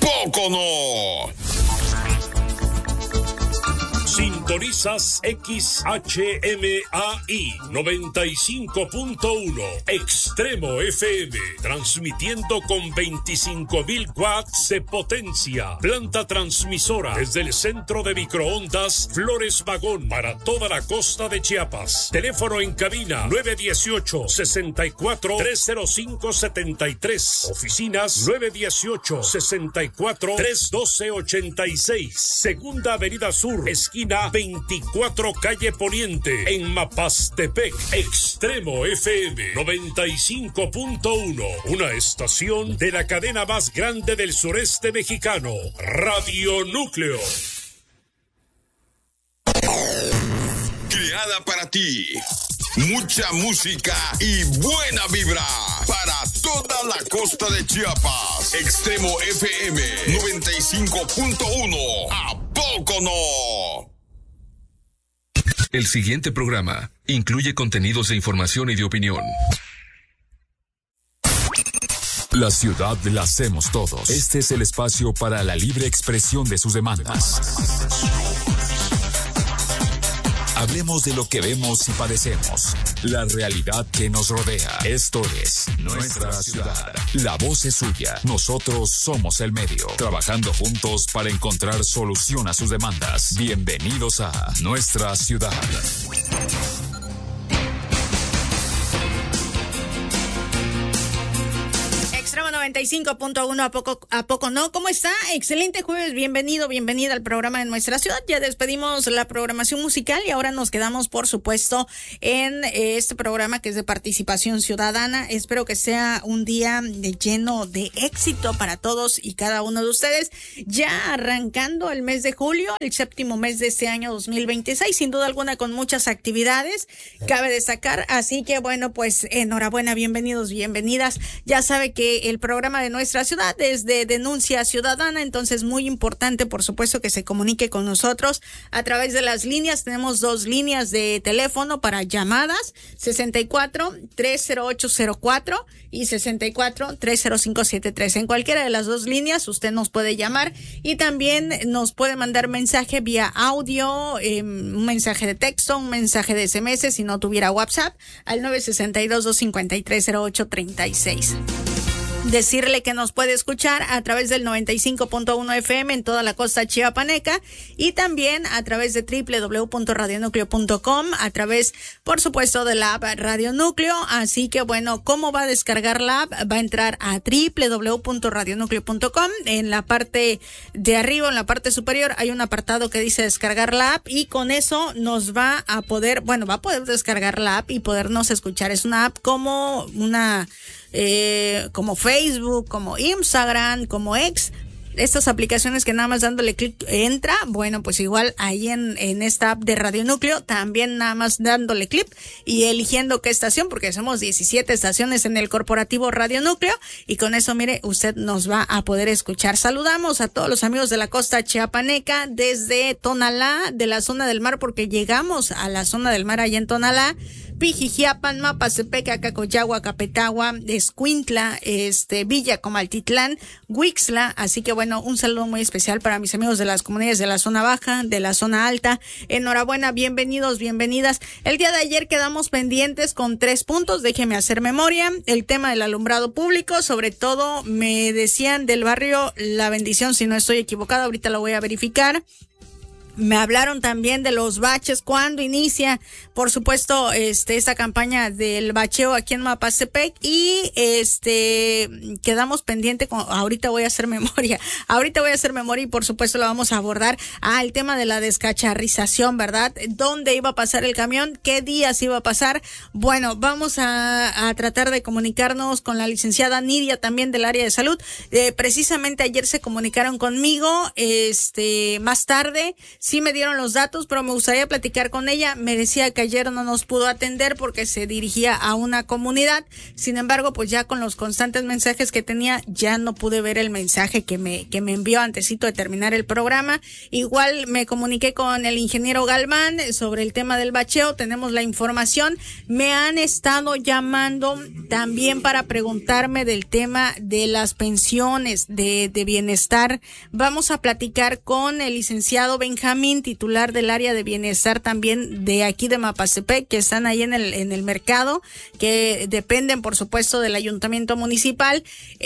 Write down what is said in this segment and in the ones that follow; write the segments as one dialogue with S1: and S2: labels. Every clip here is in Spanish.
S1: poco no?
S2: Sintonizas XHMAI 95.1 Extremo FM, transmitiendo con 25,000 watts de potencia. Planta transmisora desde el centro de microondas Flores Magón para toda la costa de Chiapas. Teléfono en cabina 918-64-305-73. Oficinas 918-64-312-86. Segunda Avenida Sur, esquina 24 calle Poniente, en Mapastepec. Extremo FM 95.1, una estación de la cadena más grande del sureste mexicano, Radio Núcleo.
S1: Creada para ti. Mucha música y buena vibra para toda la costa de Chiapas. Extremo FM 95.1. ¿A poco no?
S3: El siguiente programa incluye contenidos de información y de opinión. La ciudad la hacemos todos. Este es el espacio para la libre expresión de sus demandas. Hablemos de lo que vemos y padecemos, la realidad que nos rodea. Esto es Nuestra Ciudad. La voz es suya, nosotros somos el medio, trabajando juntos para encontrar solución a sus demandas. Bienvenidos a Nuestra Ciudad.
S4: Extremo 95.1, a poco no. ¿Cómo está? Excelente jueves, bienvenida al programa de Nuestra Ciudad. Ya despedimos la programación musical y ahora nos quedamos, por supuesto, en este programa que es de participación ciudadana. Espero que sea un día lleno de éxito para todos y cada uno de ustedes. Ya arrancando el mes de julio, el séptimo mes de este año 2026, sin duda alguna con muchas actividades, cabe destacar. Así que bueno, pues enhorabuena, bienvenidos, bienvenidas. Ya sabe que el programa de Nuestra Ciudad es de denuncia ciudadana, entonces muy importante, por supuesto, que se comunique con nosotros a través de las líneas. Tenemos 2 líneas de teléfono para llamadas, 64-30804 y 64-30573. En cualquiera de las 2 líneas usted nos puede llamar y también nos puede mandar mensaje vía audio, un mensaje de texto, un mensaje de SMS si no tuviera WhatsApp, al 962-253-0836. Decirle que nos puede escuchar a través del 95.1 FM en toda la costa chiapaneca y también a través de www.radionucleo.com, a través, por supuesto, de la app Radio Núcleo. Así que bueno, ¿cómo va a descargar la app? Va a entrar a www.radionucleo.com. En la parte de arriba, en la parte superior, hay un apartado que dice descargar la app y con eso nos va a poder descargar la app y podernos escuchar. Es una app como Facebook, como Instagram, como X, estas aplicaciones que nada más dándole clic entra. Bueno, pues igual ahí en esta app de Radio Núcleo, también nada más dándole clic y eligiendo qué estación, porque somos 17 estaciones en el corporativo Radio Núcleo, y con eso, mire, usted nos va a poder escuchar. Saludamos a todos los amigos de la costa chiapaneca, desde Tonalá, de la zona del mar, porque llegamos a la zona del mar allá en Tonalá, Pijijiapan, Mapastepec, Acacoyagua, Capetagua, Escuintla, Villa Comaltitlán, Huixla. Así que bueno, un saludo muy especial para mis amigos de las comunidades de la zona baja, de la zona alta. Enhorabuena, bienvenidos, bienvenidas. El día de ayer quedamos pendientes con 3 puntos, déjeme hacer memoria. El tema del alumbrado público, sobre todo me decían del barrio La Bendición, si no estoy equivocada, ahorita lo voy a verificar. Me hablaron también de los baches, cuándo inicia, por supuesto, esta campaña del bacheo aquí en Mapastepec, y quedamos pendiente ahorita voy a hacer memoria y por supuesto lo vamos a abordar. El tema de la descacharrización, ¿verdad? ¿Dónde iba a pasar el camión? ¿Qué días iba a pasar? Bueno, vamos a tratar de comunicarnos con la licenciada Nidia, también del área de salud. Precisamente ayer se comunicaron conmigo, más tarde sí me dieron los datos, pero me gustaría platicar con ella. Me decía que ayer no nos pudo atender porque se dirigía a una comunidad. Sin embargo, pues ya con los constantes mensajes que tenía, ya no pude ver el mensaje que me envió antesito de terminar el programa. Igual me comuniqué con el ingeniero Galván sobre el tema del bacheo. Tenemos la información. Me han estado llamando también para preguntarme del tema de las pensiones de bienestar. Vamos a platicar con el licenciado Benjamín, titular del área de bienestar también de aquí de Mapastepec, que están ahí en el mercado, que dependen por supuesto del ayuntamiento municipal,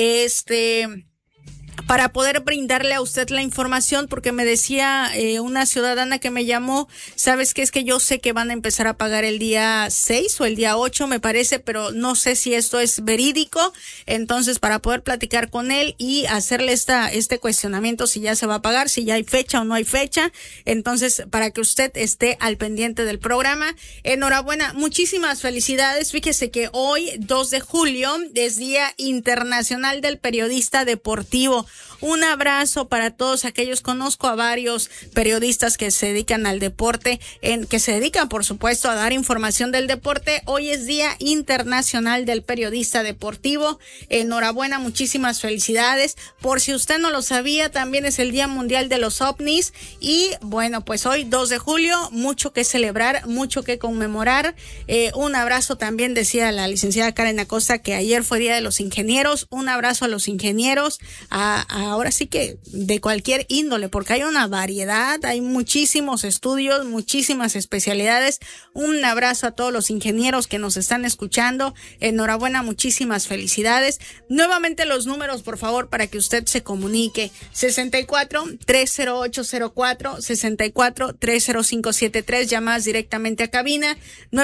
S4: para poder brindarle a usted la información, porque me decía una ciudadana que me llamó, ¿sabes qué? Es que yo sé que van a empezar a pagar el día 6 o el día 8, me parece, pero no sé si esto es verídico. Entonces, para poder platicar con él y hacerle este cuestionamiento, si ya se va a pagar, si ya hay fecha o no hay fecha. Entonces, para que usted esté al pendiente del programa. Enhorabuena, muchísimas felicidades. Fíjese que hoy, 2 de julio, es Día Internacional del Periodista Deportivo. Un abrazo para todos aquellos. Conozco a varios periodistas que se dedican al deporte, que se dedican, por supuesto, a dar información del deporte. Hoy es Día Internacional del Periodista Deportivo. Enhorabuena, muchísimas felicidades. Por si usted no lo sabía, también es el Día Mundial de los OVNIs. Y bueno, pues hoy, 2 de julio, mucho que celebrar, mucho que conmemorar. Un abrazo también, decía la licenciada Karen Acosta, que ayer fue Día de los Ingenieros. Un abrazo a los ingenieros, ahora sí que de cualquier índole, porque hay una variedad, hay muchísimos estudios, muchísimas especialidades. Un abrazo a todos los ingenieros que nos están escuchando. Enhorabuena, muchísimas felicidades. Nuevamente los números, por favor, para que usted se comunique. 64-30804, 64-30573, llamadas directamente a cabina,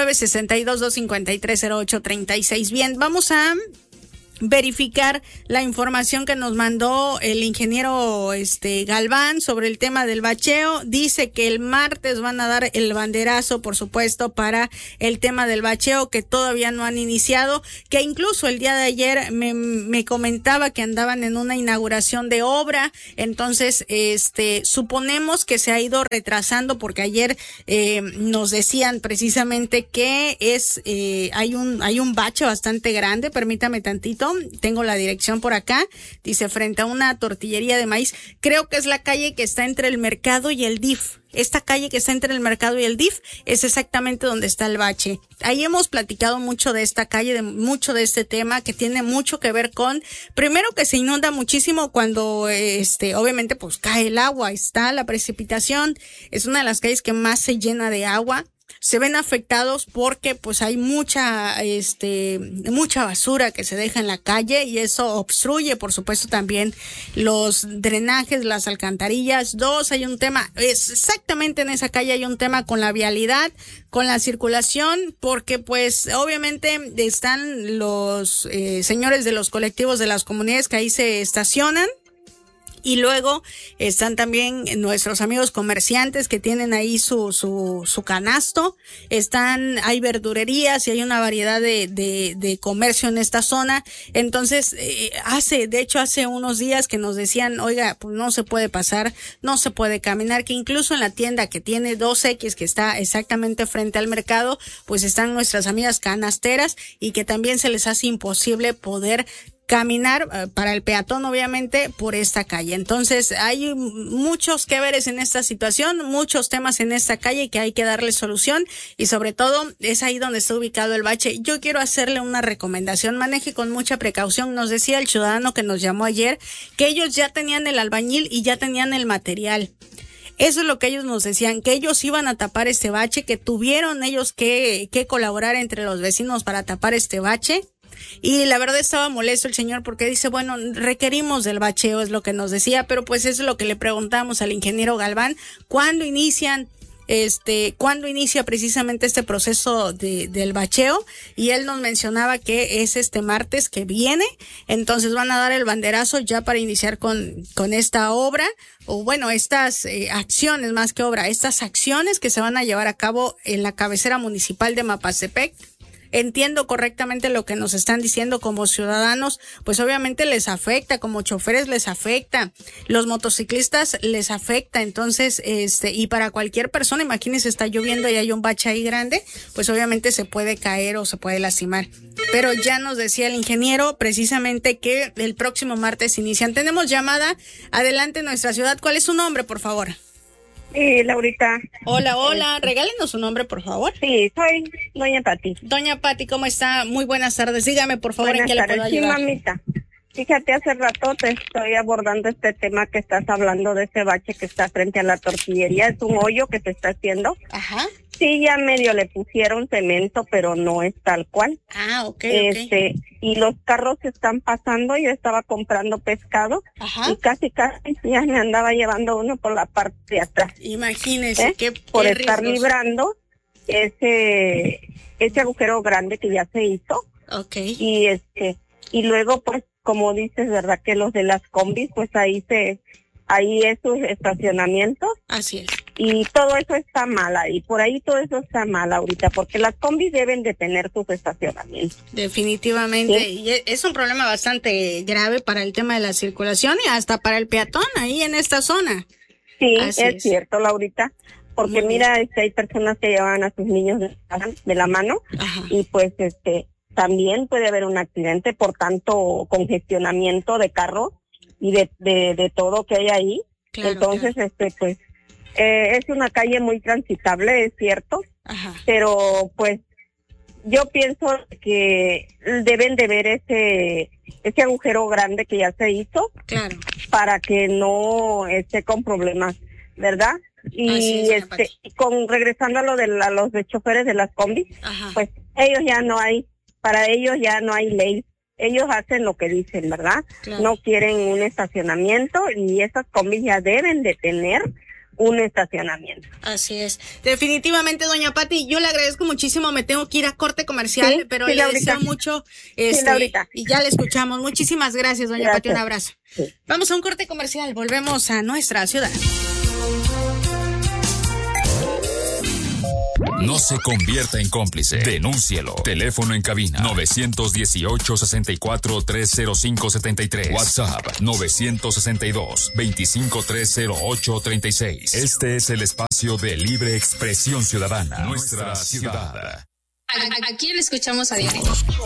S4: 962-253-0836. Bien, vamos a verificar la información que nos mandó el ingeniero Galván sobre el tema del bacheo. Dice que el martes van a dar el banderazo, por supuesto, para el tema del bacheo, que todavía no han iniciado, que incluso el día de ayer me comentaba que andaban en una inauguración de obra. Entonces, suponemos que se ha ido retrasando, porque ayer nos decían precisamente que hay un bache bastante grande. Permítame tantito, tengo la dirección por acá. Dice, frente a una tortillería de maíz. Creo que es la calle que está entre el mercado y el DIF. Esta calle que está entre el mercado y el DIF es exactamente donde está el bache. Ahí hemos platicado mucho de esta calle, mucho de este tema, que tiene mucho que ver con, primero, que se inunda muchísimo cuando, obviamente, pues cae el agua, está la precipitación. Es una de las calles que más se llena de agua. Se ven afectados porque pues hay mucha basura que se deja en la calle, y eso obstruye, por supuesto, también los drenajes, las alcantarillas. 2, hay un tema, exactamente en esa calle hay un tema con la vialidad, con la circulación, porque pues obviamente están los señores de los colectivos de las comunidades que ahí se estacionan. Y luego están también nuestros amigos comerciantes que tienen ahí su canasto. Hay verdurerías y hay una variedad de comercio en esta zona. Entonces, hace unos días que nos decían, oiga, pues no se puede pasar, no se puede caminar, que incluso en la tienda que tiene 2X, que está exactamente frente al mercado, pues están nuestras amigas canasteras, y que también se les hace imposible poder caminar para el peatón, obviamente, por esta calle. Entonces, hay muchos que veres en esta situación, muchos temas en esta calle que hay que darle solución, y sobre todo es ahí donde está ubicado el bache. Yo quiero hacerle una recomendación: maneje con mucha precaución. Nos decía el ciudadano que nos llamó ayer que ellos ya tenían el albañil y ya tenían el material. Eso es lo que ellos nos decían, que ellos iban a tapar este bache, que tuvieron ellos que colaborar entre los vecinos para tapar este bache. Y la verdad estaba molesto el señor, porque dice, bueno, requerimos del bacheo, es lo que nos decía, pero pues eso es lo que le preguntamos al ingeniero Galván: ¿cuándo inicia precisamente este proceso del bacheo? Y él nos mencionaba que es este martes que viene. Entonces van a dar el banderazo ya para iniciar con esta obra, o bueno, estas acciones, más que obra, estas acciones que se van a llevar a cabo en la cabecera municipal de Mapastepec. entiendo correctamente lo que nos están diciendo como ciudadanos, pues obviamente les afecta, como choferes les afecta, los motociclistas les afecta, entonces, y para cualquier persona, imagínense, está lloviendo y hay un bache ahí grande, pues obviamente se puede caer o se puede lastimar. Pero ya nos decía el ingeniero precisamente que el próximo martes inician. Tenemos llamada, adelante nuestra ciudad, ¿cuál es su nombre, por favor?
S5: Sí, Laurita.
S4: Hola, regálenos su nombre, por favor.
S5: Sí, soy doña Pati.
S4: Doña Pati, ¿cómo está? Muy buenas tardes. Dígame, por favor,
S5: Buenas
S4: ¿en qué
S5: tardes.
S4: le puedo ayudar?
S5: Sí, mamita. Fíjate, hace rato te estoy abordando este tema que estás hablando de ese bache que está frente a la tortillería. Es un hoyo que se está haciendo.
S4: Ajá.
S5: Sí, ya medio le pusieron cemento, pero no es tal cual.
S4: Ah, ok.
S5: Y los carros están pasando. Yo estaba comprando pescado.
S4: Ajá.
S5: Y casi ya me andaba llevando uno por la parte de atrás.
S4: Imagínese, qué
S5: por estar
S4: riesgos.
S5: librando ese agujero grande que ya se hizo.
S4: Okay.
S5: Y luego, pues, como dices, ¿verdad? Que los de las combis, pues ahí es sus estacionamientos.
S4: Así es.
S5: Y todo eso está mal ahí, por ahí todo eso está mal ahorita, porque las combis deben de tener sus estacionamientos.
S4: Definitivamente,
S5: ¿sí?
S4: Y es un problema bastante grave para el tema de la circulación y hasta para el peatón ahí en esta zona.
S5: Sí,
S4: Así
S5: es cierto, Laurita, porque mira, hay personas que llevan a sus niños de la mano.
S4: Ajá.
S5: Y pues también puede haber un accidente por tanto congestionamiento de carros y de todo que hay ahí.
S4: Claro,
S5: entonces, pues es una calle muy transitable, es cierto.
S4: Ajá.
S5: Pero pues yo pienso que deben de ver ese agujero grande que ya se hizo.
S4: Claro.
S5: Para que no esté con problemas, ¿verdad? Y regresando a los de choferes de las combis. Ajá. Pues para ellos ya no hay ley. Ellos hacen lo que dicen, ¿verdad? Claro. No quieren un estacionamiento y esas combis ya deben de tener un estacionamiento.
S4: Así es. Definitivamente, doña Pati, yo le agradezco muchísimo. Me tengo que ir a corte comercial, pero le deseo mucho y ya le escuchamos. Muchísimas gracias, doña Pati. Un abrazo. Sí. Vamos a un corte comercial. Volvemos a nuestra ciudad.
S3: No se convierta en cómplice. Denúncielo. Teléfono en cabina 918-64-305-73. WhatsApp 962-2530836. Este es el espacio de libre expresión ciudadana. Nuestra ciudad.
S6: ¿A quién le escuchamos a diario?